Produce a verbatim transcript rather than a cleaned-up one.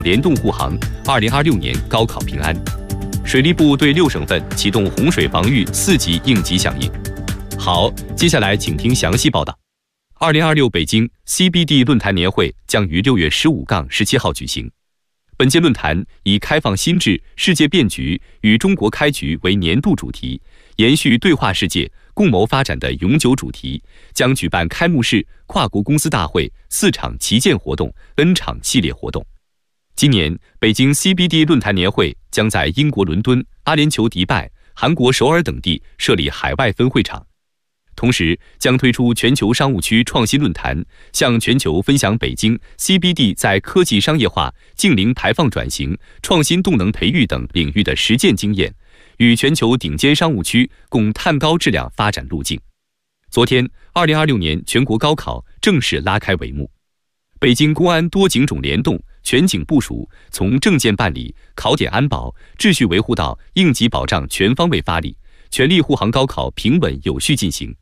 联动护航，二零二六年高考平安。水利部对六省份启动洪水防御四级应急响应。好，接下来请听详细报道。二零二六北京 C B D 论坛年会将于六月十五至十七号举行。本届论坛以开放心智、世界变局与中国开局为年度主题，延续对话世界、共谋发展的永久主题，将举办开幕式、跨国公司大会、四场旗舰活动、N 场系列活动。今年北京 C B D 论坛年会将在英国伦敦、阿联酋迪拜、韩国首尔等地设立海外分会场，同时将推出全球商务区创新论坛，向全球分享北京 C B D 在科技商业化、净零排放转型、创新动能培育等领域的实践经验，与全球顶尖商务区共探高质量发展路径。昨天，二零二六年全国高考正式拉开帷幕。北京公安多警种联动，全警部署，从证件办理、考点安保、秩序维护到应急保障全方位发力，全力护航高考平稳有序进行。